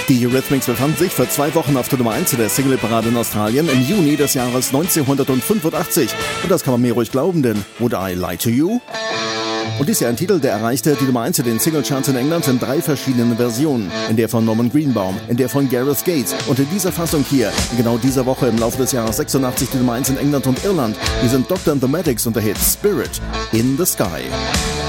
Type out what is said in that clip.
Die Eurythmics befanden sich für 2 Wochen auf der Nummer 1 der Singleparade in Australien im Juni des Jahres 1985. Und das kann man mir ruhig glauben, denn Would I Lie to You? Und dies ist ja ein Titel, der erreichte die Nummer 1 in den Singlecharts in England in 3 verschiedenen Versionen. In der von Norman Greenbaum, in der von Gareth Gates und in dieser Fassung hier, die genau dieser Woche im Laufe des Jahres 86 die Nummer 1 in England und Irland. Wir sind Dr. and the Medics und der Hit Spirit in the Sky.